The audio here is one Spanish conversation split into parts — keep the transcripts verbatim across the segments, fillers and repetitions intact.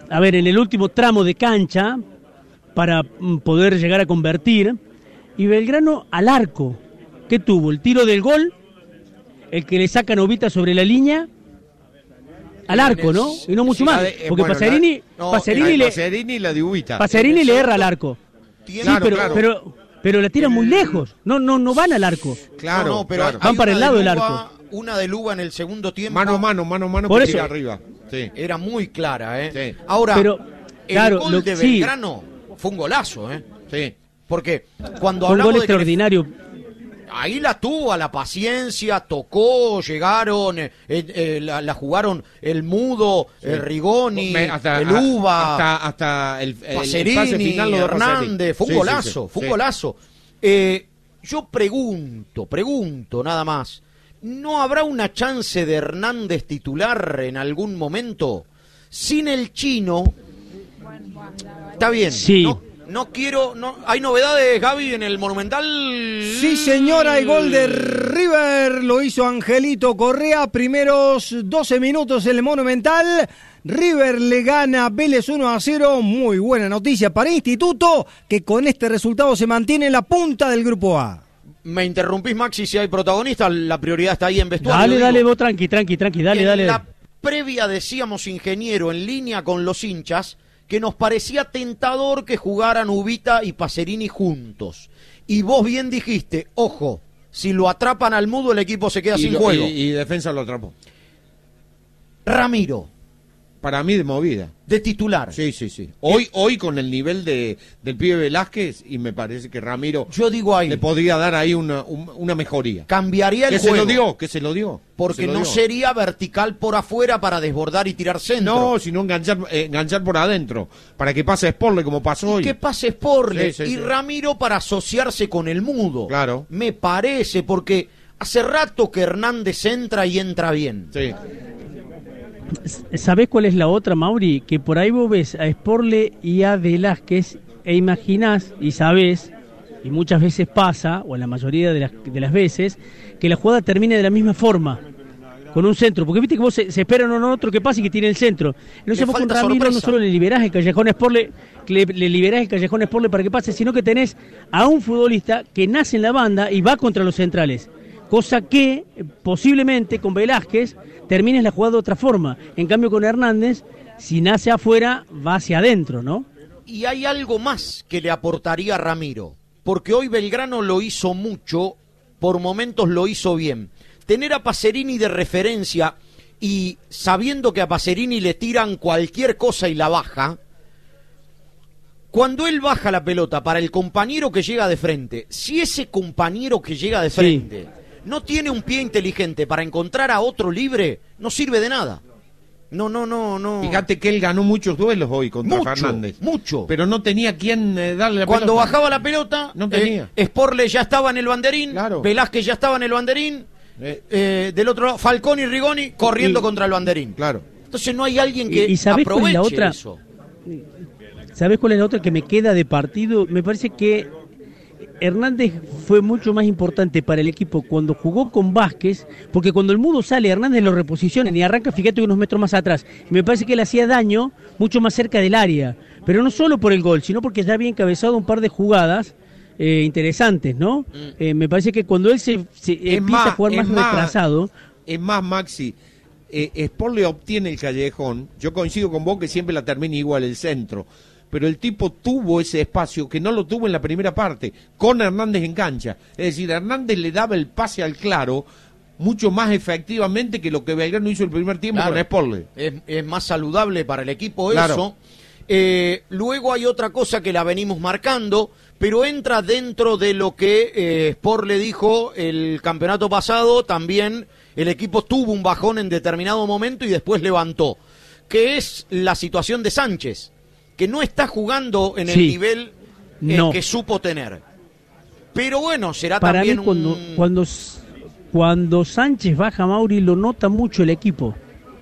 a ver, en el último tramo de cancha para poder llegar a convertir, y Belgrano al arco. ¿Qué tuvo? El tiro del gol, el que le saca Novita sobre la línea, al arco, ¿no? Y no mucho sí, más, de, eh, porque bueno, Pacerini, la, no, Pacerini, la, le, Pacerini la de Ubita. Pacerini le erra al arco. Sí, Claro, pero, claro. pero, pero la tiran muy lejos, no, no, no van al arco. Claro, no, no, pero claro. Van para el lado del arco. Una de Luba en el segundo tiempo. Mano a mano, mano a mano, Por que eso. tira arriba. Sí. Era muy clara, ¿eh? Sí. Ahora, Pero, el claro, gol lo- de sí. Belgrano fue un golazo, ¿eh? Sí. Porque cuando Fue un hablamos gol de que le- extraordinario. ahí la tuvo a la paciencia, tocó, llegaron, eh, eh, la, la jugaron el Mudo, el Rigoni, Me- hasta, el Uva, hasta, hasta el, el Pacerini, pase final lo da Hernández, Pacerini. fue un Sí, sí, golazo, sí, fue un sí. golazo. Eh, yo pregunto, pregunto nada más, ¿no habrá una chance de Hernández titular en algún momento? Sin el Chino, está bien, Sí. no, no quiero, no, ¿hay novedades, Gaby, en el Monumental? Sí, señora, el gol de River lo hizo Angelito Correa, primeros doce minutos en el Monumental. River le gana a Vélez uno a cero, muy buena noticia para Instituto, que con este resultado se mantiene en la punta del Grupo A. Me interrumpís, Maxi, si hay protagonistas, la prioridad está ahí en vestuario. Dale, digo. dale, vos tranqui, tranqui, tranqui, dale, en dale. la previa decíamos, ingeniero, en línea con los hinchas, que nos parecía tentador que jugaran Ubita y Pacerini juntos. Y vos bien dijiste, ojo, si lo atrapan al Mudo el equipo se queda Y, sin lo- juego. y, y defensa lo atrapó. Ramiro, Para mí de movida. de titular. Sí, sí, sí. Hoy, hoy con el nivel de del pibe Velázquez, y me parece que Ramiro Yo digo ahí, le podría dar ahí una, un- una mejoría. cambiaría el Que se juego. lo dio, que se lo dio. Porque Se lo no dio. sería vertical por afuera para desbordar y tirar centro. No, sino enganchar, eh, enganchar por adentro, para que pase Sporle como pasó hoy. Que pase Sporle Sí, sí, y sí. Ramiro para asociarse con el Mudo. Claro. Me parece, porque hace rato que Hernández entra y entra bien. Sí. ¿Sabés cuál es la otra, Mauri? Que por ahí vos ves a Sporle y a Velázquez e imaginás y sabés, y muchas veces pasa, o en la mayoría de las, de las veces, que la jugada termine de la misma forma, con un centro. Porque viste que vos se, se espera uno en otro que pase y que tiene el centro. No Le se vos con falta Ramiro no sorpresa. solo le liberás el callejón Sporle, que le, le liberás el callejón Sporle para que pase, sino que tenés a un futbolista que nace en la banda y va contra los centrales. Cosa que eh, posiblemente con Velázquez termines la jugada de otra forma. En cambio con Hernández, si nace afuera, va hacia adentro, ¿no? Y hay algo más que le aportaría a Ramiro, porque hoy Belgrano lo hizo mucho, por momentos lo hizo bien. Tener a Pacerini de referencia y sabiendo que a Pacerini le tiran cualquier cosa y la baja, cuando él baja la pelota para el compañero que llega de frente, si ese compañero que llega de frente no tiene un pie inteligente para encontrar a otro libre, no sirve de nada. No, no, no, no. Fíjate que él ganó muchos duelos hoy contra Mucho, Fernández. mucho. Pero no tenía quien eh, darle la Cuando pelota. bajaba la pelota, No tenía. eh, Sporle ya estaba en el banderín, Claro. Velázquez ya estaba en el banderín, Eh. eh, del otro lado, Falcón y Rigoni corriendo Y- contra el banderín. Claro. Entonces no hay alguien que ¿Y- y sabés cuál es aproveche la otra? eso. ¿Sabés cuál es la otra que me queda de partido? Me parece que Hernández fue mucho más importante para el equipo cuando jugó con Vázquez, porque cuando el Mudo sale, Hernández lo reposiciona y arranca, fíjate, unos metros más atrás. Y me parece que él hacía daño mucho más cerca del área, pero no solo por el gol, sino porque ya había encabezado un par de jugadas eh, interesantes, ¿no? Eh, me parece que cuando él se, se Es empieza más, a jugar más es más, retrasado, Es más, Maxi, eh, Sporle obtiene el callejón. Yo coincido con vos que siempre la termina igual el centro. Pero el tipo tuvo ese espacio que no lo tuvo en la primera parte, con Hernández en cancha. Es decir, Hernández le daba el pase al claro mucho más efectivamente que lo que Belgrano hizo el primer tiempo Claro. con Sporle. Es, es más saludable para el equipo Claro. eso. Eh, luego hay otra cosa que la venimos marcando, pero entra dentro de lo que eh, Sport le dijo el campeonato pasado. También el equipo tuvo un bajón en determinado momento y después levantó, que es la situación de Sánchez, que no está jugando en el Sí. nivel eh, No. que supo tener. Pero bueno, será para mí también cuando, un... cuando, cuando Sánchez baja, Mauri, lo nota mucho el equipo.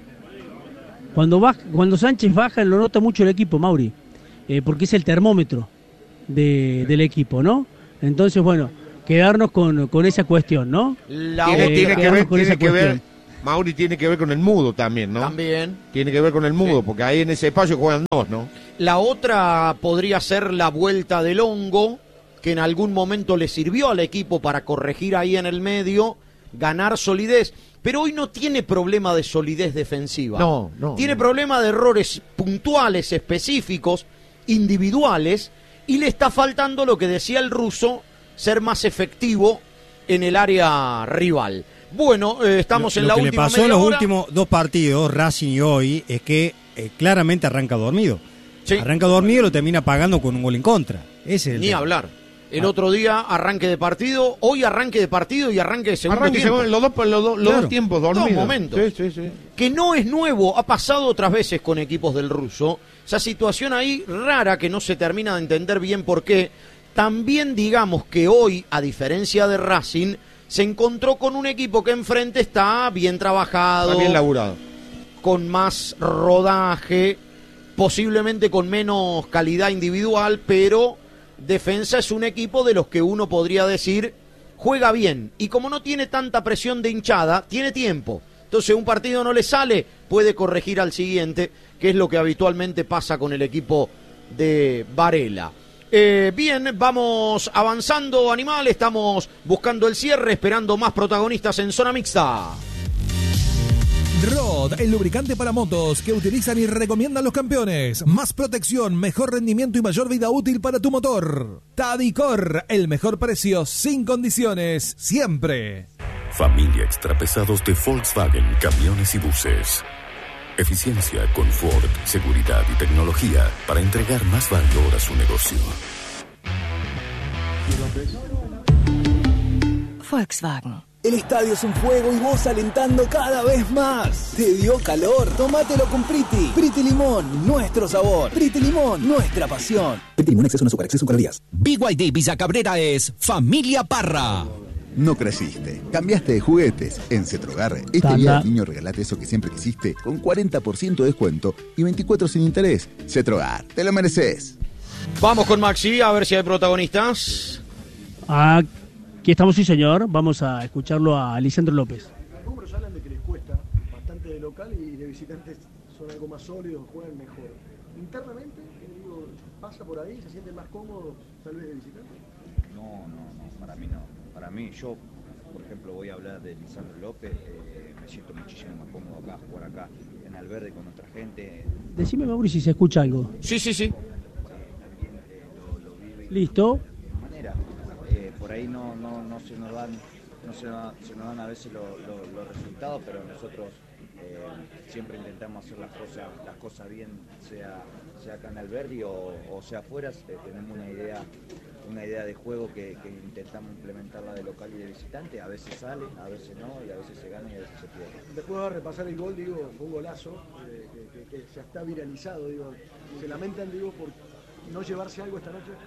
Cuando, baja, cuando Sánchez baja, lo nota mucho el equipo, Mauri, eh, porque es el termómetro de, del equipo, ¿no? Entonces, bueno, quedarnos con, con esa cuestión, ¿no? La Tiene, otra- tiene que quedarnos ver, con tiene esa que ver, cuestión. Mauri, tiene que ver con el mudo también, ¿no? También. Tiene que ver con el mudo, Sí. porque ahí en ese espacio juegan dos, ¿no? La otra podría ser la vuelta del hongo, que en algún momento le sirvió al equipo para corregir ahí en el medio, ganar solidez. Pero hoy no tiene problema de solidez defensiva. No, no. Tiene no. problema de errores puntuales, específicos, individuales, y le está faltando lo que decía el ruso, ser más efectivo en el área rival. Bueno, eh, estamos lo, en lo la que última le pasó en media los hora. últimos dos partidos, Racing y hoy, es que eh, claramente arranca dormido. Sí. Arranca dormido y lo termina pagando con un gol en contra. Ese es el Ni tema. hablar. El Ah. otro día arranque de partido, hoy arranque de partido y arranque de segundo Arranque tiempo. segundo, los dos, los dos, los Claro. dos tiempos dormidos. Dos momentos. Sí, sí, sí. Que no es nuevo, ha pasado otras veces con equipos del ruso. Esa situación ahí rara que no se termina de entender bien por qué. También digamos que hoy, a diferencia de Racing, se encontró con un equipo que enfrente está bien trabajado, Está bien laburado. con más rodaje, posiblemente con menos calidad individual, pero Defensa es un equipo de los que uno podría decir juega bien. Y como no tiene tanta presión de hinchada, tiene tiempo. Entonces un partido no le sale, puede corregir al siguiente, que es lo que habitualmente pasa con el equipo de Varela. Eh, bien, vamos avanzando, Animal, estamos buscando el cierre, esperando más protagonistas en zona mixta. Rod, el lubricante para motos que utilizan y recomiendan los campeones. Más protección, mejor rendimiento y mayor vida útil para tu motor. Tadicor, el mejor precio sin condiciones, siempre. Familia Extrapesados de Volkswagen, camiones y buses. Eficiencia, confort, seguridad y tecnología para entregar más valor a su negocio. Volkswagen. El estadio es un fuego y vos alentando cada vez más. ¿Te dio calor? Tómatelo con Priti. Priti Limón, nuestro sabor. Priti Limón, nuestra pasión. Priti Limón, exceso en azúcar, exceso en calorías. B Y D Villa Cabrera es Familia Parra. No creciste, cambiaste de juguetes. En Cetrogar, este Tanda. día del niño regalate eso que siempre quisiste con cuarenta por ciento de descuento y veinticuatro sin interés. Cetrogar, te lo mereces. Vamos con Maxi, a ver si hay protagonistas. Aquí estamos, sí señor. Vamos a escucharlo a Lisandro López. Los números hablan de que les cuesta bastante de local y de visitantes son algo más sólidos, juegan mejor. Internamente, digo, ¿pasa por ahí? ¿Se sienten más cómodos tal vez de visitantes? No, no, no, para mí no. Para mí, yo, por ejemplo, voy a hablar de Lisandro López, eh, me siento muchísimo más cómodo acá, jugar acá en Alberdi con nuestra gente. Decime, Mauri, si se escucha algo. Sí, sí, sí. También eh, lo, lo vive y- Listo. de manera. Eh, por ahí no, no, no se nos dan, no se nos, se nos dan a veces lo- lo- los resultados, pero nosotros eh, siempre intentamos hacer las cosas, las cosas bien, sea, sea acá en Alberdi o, o sea afuera. Eh, tenemos una idea, una idea de juego que, que intentamos implementarla de local y de visitante. A veces sale, a veces no, y a veces se gana y a veces se pierde. Después de repasar el gol, digo, fue un golazo eh, que, que- que ya está viralizado, digo. ¿Se lamentan, digo, por no llevarse algo esta noche?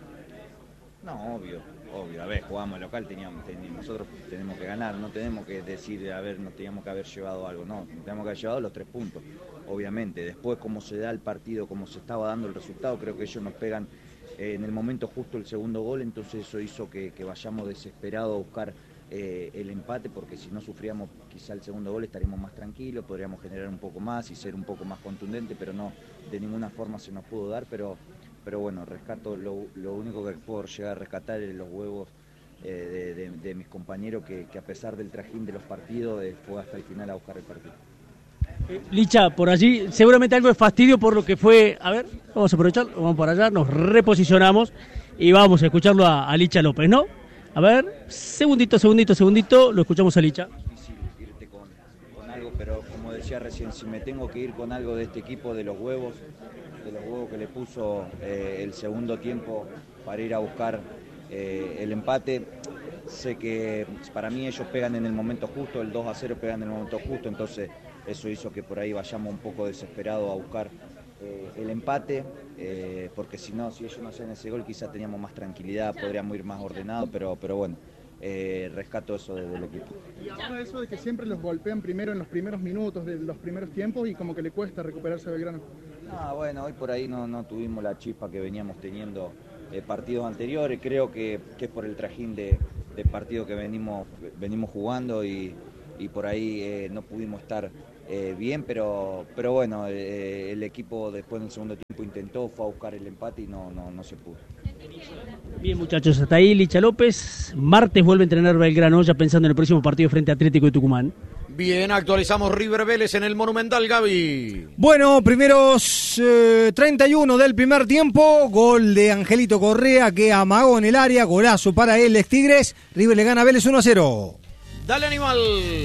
No, obvio, obvio. A ver, jugamos local, teníamos, teníamos- nosotros tenemos que ganar, no tenemos que decir, a ver, no teníamos que haber llevado algo, no, tenemos que haber llevado los tres puntos, obviamente. Después, cómo se da el partido, cómo se estaba dando el resultado, creo que ellos nos pegan eh, en el momento justo el segundo gol, entonces eso hizo que, que vayamos desesperados a buscar eh, el empate, porque si no sufríamos quizá el segundo gol estaríamos más tranquilos, podríamos generar un poco más y ser un poco más contundente, pero no, de ninguna forma se nos pudo dar, pero... Pero bueno, rescato, lo, lo único que puedo llegar a rescatar es los huevos eh, de, de- de mis compañeros que, que a pesar del trajín de los partidos eh, fue hasta el final a buscar el partido. Licha, por allí, seguramente algo de fastidio por lo que fue. A ver, vamos a aprovechar, vamos para allá, nos reposicionamos y vamos a escucharlo a, a Licha López, ¿no? A ver, segundito, segundito, segundito, lo escuchamos a Licha. Difícil irte con, con algo, pero como decía recién, si me tengo que ir con algo de este equipo, de los huevos, de los huevos que le puso eh, el segundo tiempo para ir a buscar eh, el empate, sé que para mí ellos pegan en el momento justo, el dos a cero pegan en el momento justo, entonces eso hizo que por ahí vayamos un poco desesperados a buscar eh, el empate, eh, porque si no, si ellos no hacían ese gol quizás teníamos más tranquilidad, podríamos ir más ordenados, pero, pero bueno, eh, rescato eso de- del equipo. Y ahora eso de que siempre los golpean primero en los primeros minutos de los primeros tiempos y como que le cuesta recuperarse a Belgrano. Ah, bueno, hoy por ahí no, no tuvimos la chispa que veníamos teniendo eh, partidos anteriores, creo que, que es por el trajín de, de partido que venimos, venimos jugando y, y por ahí eh, no pudimos estar eh, bien, pero, pero bueno, eh, el equipo después en el segundo tiempo intentó, fue a buscar el empate y no, no, no se pudo. Bien, muchachos, hasta ahí Licha López. Martes vuelve a entrenar Belgrano, ya pensando en el próximo partido frente a Atlético de Tucumán. Bien, actualizamos River Vélez en el Monumental, Gaby. Bueno, primeros eh, treinta y uno del primer tiempo, gol de Angelito Correa que amagó en el área, golazo para el ex Tigres. River le gana a Vélez uno a cero. Dale, animal.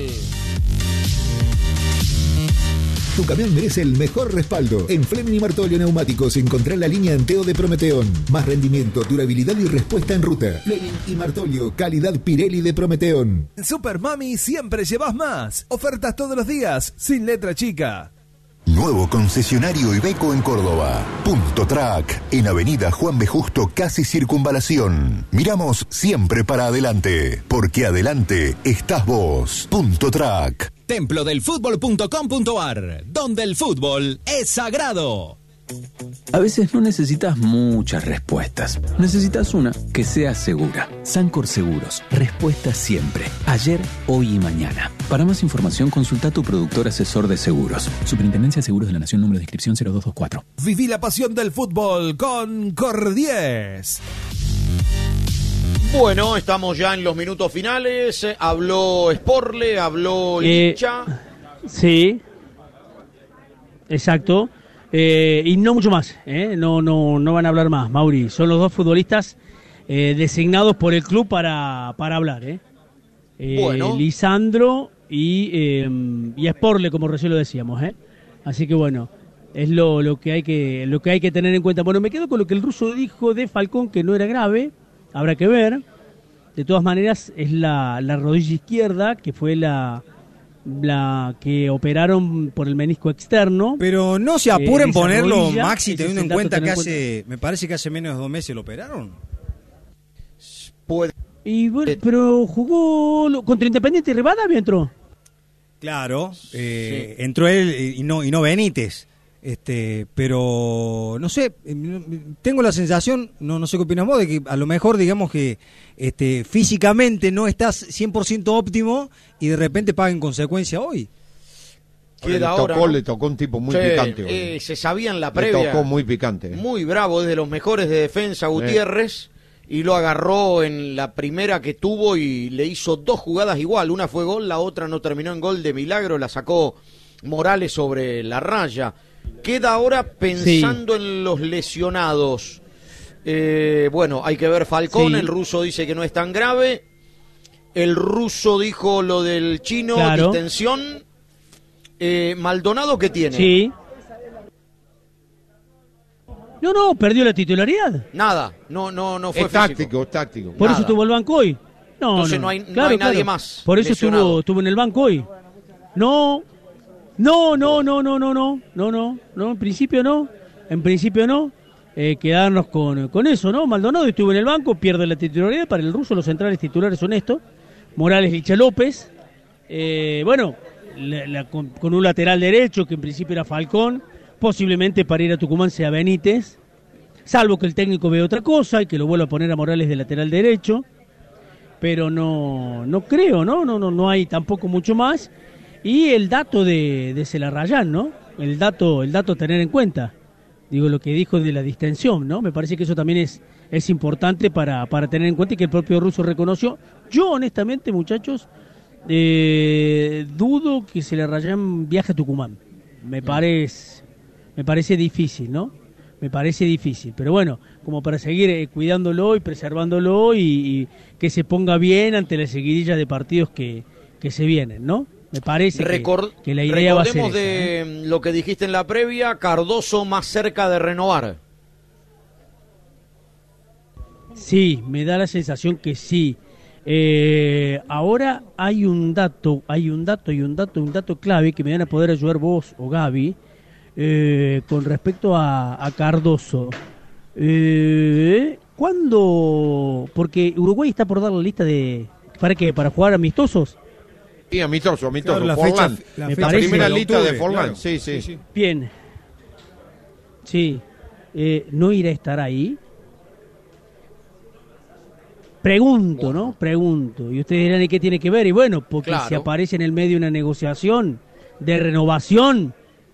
Tu camión merece el mejor respaldo. En Fleming y Martolio Neumáticos encontrá la línea Anteo de Prometeón. Más rendimiento, durabilidad y respuesta en ruta. Fleming y Martolio, calidad Pirelli de Prometeón. En Super Mami siempre llevas más. Ofertas todos los días, sin letra chica. Nuevo concesionario Iveco en Córdoba. Punto Track, en Avenida Juan B. Justo, casi Circunvalación. Miramos siempre para adelante, porque adelante estás vos. Punto Track. templo del fútbol punto com punto ar, donde el fútbol es sagrado. A veces no necesitas muchas respuestas. Necesitas una que sea segura. Sancor Seguros. Respuesta siempre. Ayer, hoy y mañana. Para más información, consulta a tu productor asesor de seguros. Superintendencia de Seguros de la Nación, número de inscripción cero dos dos cuatro. Viví la pasión del fútbol con Cordies. Bueno, estamos ya en los minutos finales. Habló Sporle, habló Licha. Eh, sí. Exacto. Eh, y no mucho más, ¿eh? no, no, no van a hablar más, Mauri. Son los dos futbolistas eh, designados por el club para, para hablar. ¿eh? Eh, bueno. Lisandro y, eh, y Sporle, como recién lo decíamos. ¿eh? Así que bueno, es lo, lo, que hay que, lo que hay que tener en cuenta. Bueno, me quedo con lo que el ruso dijo de Falcón, que no era grave, habrá que ver. De todas maneras, es la, la rodilla izquierda, que fue la... la que operaron por el menisco externo. Pero no se apuren eh, ponerlo, rodilla, Maxi, teniendo en cuenta que en hace, me parece que hace menos de dos meses lo operaron. Puede. Y bueno, pero jugó contra Independiente y Rivadavia entró. Claro, eh, sí. entró él y no y no Benítez. Este, pero no sé, tengo la sensación, no no sé qué opinas vos, de que a lo mejor digamos que este físicamente no estás cien por ciento óptimo y de repente paga en consecuencia hoy. Queda le tocó, ahora, ¿no? Le tocó un tipo muy sí, picante. Eh, se sabía en la previa. Le tocó muy picante. Muy bravo, es de los mejores de defensa, Gutiérrez, eh. y lo agarró en la primera que tuvo y le hizo dos jugadas igual. Una fue gol, la otra no terminó en gol de milagro, la sacó Morales sobre la raya. Queda ahora pensando sí. en los lesionados. Eh, bueno, hay que ver Falcón, sí. el ruso dice que no es tan grave. El ruso dijo lo del chino, claro. distensión. Eh, Maldonado, ¿qué tiene? Sí. No, no, perdió la titularidad. Nada, no, no, no fue es táctico, es táctico. Por Nada. eso estuvo el banco hoy. No, Entonces no, no hay, claro, no hay claro. nadie más. Por eso lesionado. estuvo, estuvo en el banco hoy. No. No, no, no, no, no, no, no, no, no, en principio no, en principio no, eh, quedarnos con, con eso, ¿no? Maldonado estuvo en el banco, pierde la titularidad, para el ruso los centrales titulares son estos, Morales, Licha López, eh, bueno, la, la, con, con un lateral derecho que en principio era Falcón, posiblemente para ir a Tucumán sea Benítez, salvo que el técnico vea otra cosa y que lo vuelva a poner a Morales de lateral derecho, pero no, no creo, ¿no? No, no, no hay tampoco mucho más. Y el dato de, de Celarrayán, ¿no? El dato, el dato a tener en cuenta. Digo, lo que dijo de la distensión, ¿no? Me parece que eso también es, es importante para, para tener en cuenta y que el propio ruso reconoció. Yo, honestamente, muchachos, eh, dudo que Celarrayán viaje a Tucumán. Me parece, me parece difícil, ¿no? Me parece difícil. Pero bueno, como para seguir eh, cuidándolo y preservándolo y, y que se ponga bien ante la seguidilla de partidos que, que se vienen, ¿no? Me parece Record, que, que la idea va a ser recordemos esa, de ¿eh? lo que dijiste en la previa, Cardoso más cerca de renovar. Sí, me da la sensación que sí. Eh, ahora hay un dato, hay un dato y un dato, un dato clave que me van a poder ayudar vos o Gaby eh, con respecto a, a Cardoso. Eh, ¿Cuándo? Porque Uruguay está por dar la lista de ¿para qué? ¿Para jugar amistosos? Sí, amistoso, amistoso. Claro, la Forlán. fecha, la Me fecha parece primera de lista octubre, de Forlán. Claro. Sí, sí, sí. Bien. Sí. Eh, ¿No irá a estar ahí? Pregunto, ¿no? Pregunto. Y ustedes dirán, ¿y qué tiene que ver? Y bueno, porque Claro. si aparece en el medio una negociación de renovación,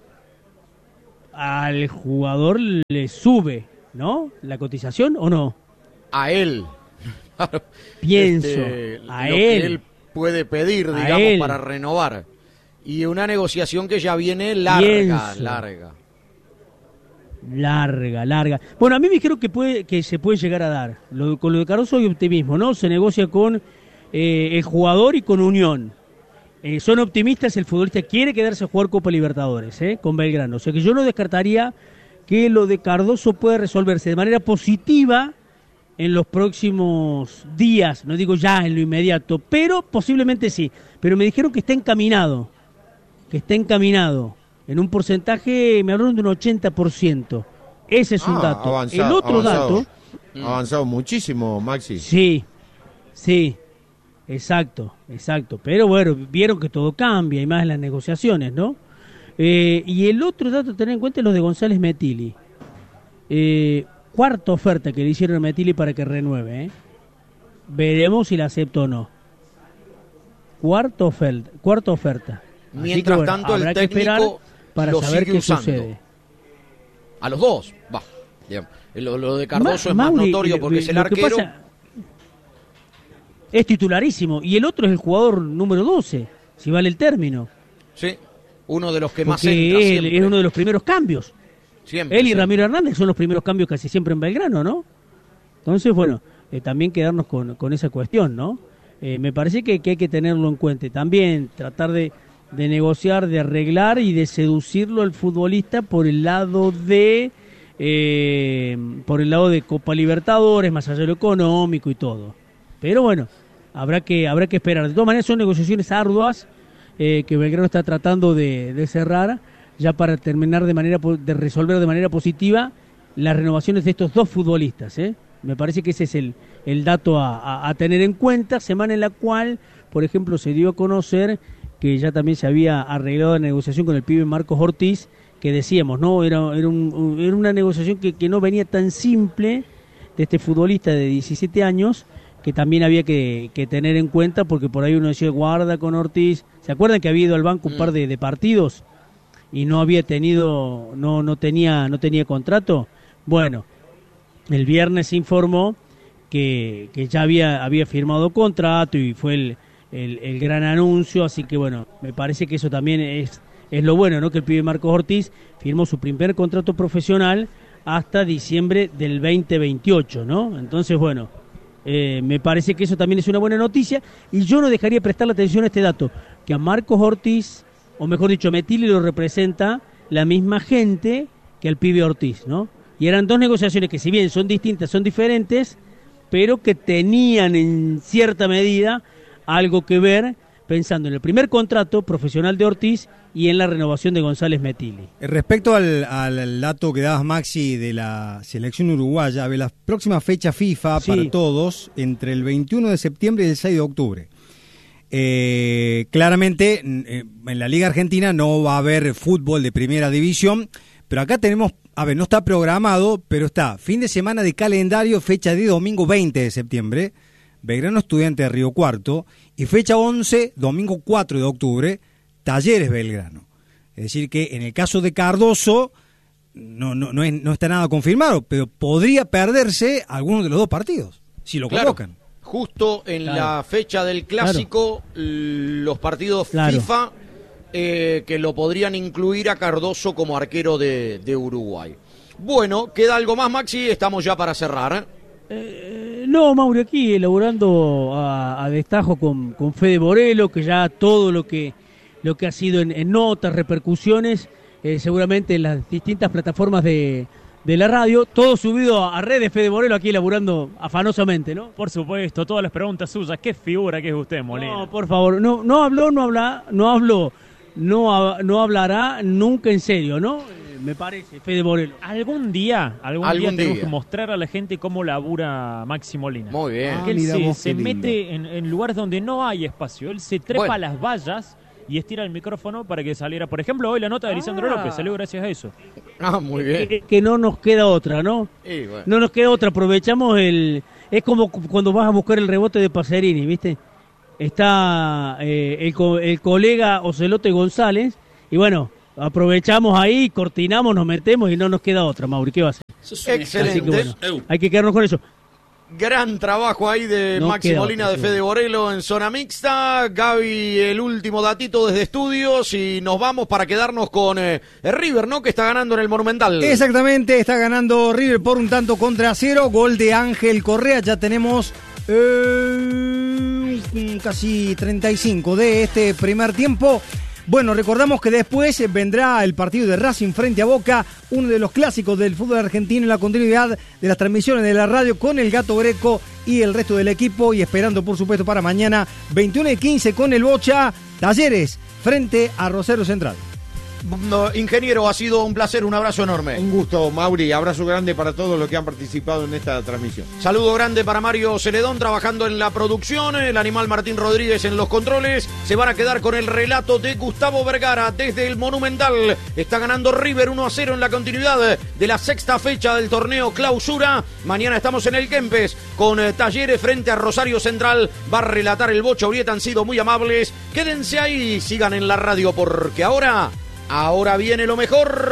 al jugador le sube, ¿no? La cotización, ¿o no? A él. Pienso, Este, a lo que él. él puede pedir, A digamos, él. para renovar. Y una negociación que ya viene larga, Pienso. larga. Larga, larga. Bueno, a mí me dijeron que puede que se puede llegar a dar. Lo, con lo de Cardoso hay optimismo, ¿no? Se negocia con eh, el jugador y con Unión. Eh, son optimistas, el futbolista quiere quedarse a jugar Copa Libertadores, ¿eh? Con Belgrano. O sea que yo no descartaría que lo de Cardoso pueda resolverse de manera positiva en los próximos días, no digo ya en lo inmediato, pero posiblemente sí. Pero me dijeron que está encaminado, que está encaminado. En un porcentaje, me hablaron de un ochenta por ciento. Ese es un Ah, dato. avanzado, El otro avanzado. dato... Ha avanzado muchísimo, Maxi. Sí, sí, exacto, exacto. Pero bueno, vieron que todo cambia y más en las negociaciones, ¿no? Eh, y el otro dato a tener en cuenta es lo de González Metilli. Eh, cuarta oferta que le hicieron a Metilli para que renueve, ¿eh? Veremos si la acepta o no. Cuarta oferta. Cuarta oferta. Así Mientras que, bueno, tanto, el habrá que esperar técnico para lo saber sigue qué usando. sucede. A los dos, va. Bien. Lo, lo de Cardoso Ma- es más Mauri, notorio eh, porque es el lo que arquero. pasa- es titularísimo. Y el otro es el jugador número doce, si vale el término. Sí, uno de los que más Porque entra él siempre. es uno de los primeros cambios. Siempre, Él y siempre. Ramiro Hernández son los primeros cambios casi siempre en Belgrano, ¿no? Entonces, bueno, eh, también quedarnos con, con esa cuestión, ¿no? Eh, me parece que, que hay que tenerlo en cuenta. También tratar de, de negociar, de arreglar y de seducirlo al futbolista por el lado de eh, por el lado de Copa Libertadores, más allá de lo económico y todo. Pero bueno, habrá que habrá que esperar. De todas maneras, son negociaciones arduas eh, que Belgrano está tratando de, de cerrar ya para terminar de manera po- de resolver de manera positiva las renovaciones de estos dos futbolistas, ¿eh? Me parece que ese es el, el dato a, a- a tener en cuenta, semana en la cual, por ejemplo, se dio a conocer que ya también se había arreglado la negociación con el pibe Marcos Ortiz, que decíamos, ¿no? Era, era, un- un- era una negociación que, que no venía tan simple de este futbolista de diecisiete años, que también había que, que tener en cuenta, porque por ahí uno decía, guarda con Ortiz. ¿Se acuerdan que había ido al banco un par de, de partidos y no había tenido, no, no tenía, no tenía contrato? Bueno, el viernes se informó que, que ya había, había firmado contrato y fue el, el, el gran anuncio, así que bueno, me parece que eso también es, es lo bueno, ¿no? Que el pibe Marcos Ortiz firmó su primer contrato profesional hasta diciembre del veinte veintiocho, ¿no? Entonces, bueno, eh, me parece que eso también es una buena noticia y yo no dejaría de prestarle atención a este dato, que a Marcos Ortiz, o mejor dicho, Metilli lo representa la misma gente que al pibe Ortiz, ¿no? Y eran dos negociaciones que si bien son distintas, son diferentes, pero que tenían en cierta medida algo que ver, pensando en el primer contrato profesional de Ortiz y en la renovación de González Metilli. Respecto al, al dato que dabas, Maxi, de la selección uruguaya, de la próxima fecha FIFA Sí. para todos, entre el veintiuno de septiembre y el seis de octubre. Eh, claramente, eh, en la Liga Argentina no va a haber fútbol de primera división, pero acá tenemos, a ver, no está programado, pero está fin de semana de calendario, fecha de domingo veinte de septiembre, Belgrano Estudiante de Río Cuarto, y fecha once, domingo cuatro de octubre, Talleres Belgrano. Es decir que en el caso de Cardoso no, no, no, es- no está nada confirmado, pero podría perderse alguno de los dos partidos, si lo Claro. convocan. Justo en Claro. la fecha del clásico, los partidos Claro. FIFA eh, que lo podrían incluir a Cardoso como arquero de, de Uruguay. Bueno, ¿queda algo más, Maxi? Estamos ya para cerrar. Eh, no, Mauro, aquí elaborando a, a destajo con, con Fede Borelo, que ya todo lo que lo que ha sido en, en notas, repercusiones, eh, seguramente en las distintas plataformas de, de la radio, todo subido a, a redes. Fede Borelo aquí elaborando afanosamente, ¿no? Por supuesto, todas las preguntas suyas. ¿Qué figura que es usted, Molina? No, por favor, no, no habló, no habla, no habló, no, ha- no hablará nunca en serio, ¿no? Eh, me parece, Fede Borelo. Algún día, algún, Algún día, tenemos día. que mostrar a la gente cómo labura Maxi Molina. Muy bien. Porque él Ah, mira se, vos, se qué lindo. mete en, en lugares donde no hay espacio. Él se trepa Bueno. a las vallas y estira el micrófono para que saliera. Por ejemplo, hoy la nota de Lisandro Ah. López salió gracias a eso. Ah, muy bien. Que, que no nos queda otra, ¿no? Y bueno. No nos queda otra, aprovechamos el, Es como cu- cuando vas a buscar el rebote de Pacerini, ¿viste? Está eh, el, co- el colega Ocelote González, y bueno, aprovechamos ahí, cortinamos, nos metemos y no nos queda otra, Mauri, ¿qué va a hacer? Excelente. Así que bueno, hay que quedarnos con eso. Gran trabajo ahí de No Maxi queda Molina, otra, de sí. Fede Borelo en zona mixta. Gaby, el último datito desde estudios y nos vamos para quedarnos con eh, River, ¿no? Que está ganando en el Monumental. Exactamente, está ganando River por un tanto contra cero. Gol de Ángel Correa. Ya tenemos eh, casi treinta y cinco de este primer tiempo. Bueno, recordamos que después vendrá el partido de Racing frente a Boca, uno de los clásicos del fútbol argentino, en la continuidad de las transmisiones de la radio con el Gato Greco y el resto del equipo, y esperando por supuesto para mañana veintiuno y quince con el Bocha, Talleres frente a Rosario Central. No, ingeniero, ha sido un placer, un abrazo enorme. Un gusto, Mauri, abrazo grande para todos los que han participado en esta transmisión. Saludo grande para Mario Celedón trabajando en la producción, el animal Martín Rodríguez en los controles. Se van a quedar con el relato de Gustavo Vergara desde el Monumental. Está ganando River uno a cero en la continuidad de la sexta fecha del torneo Clausura. Mañana estamos en el Kempes con eh, Talleres frente a Rosario Central. Va a relatar el Bocha Urieta, han sido muy amables. Quédense ahí, sigan en la radio porque ahora, ahora viene lo mejor.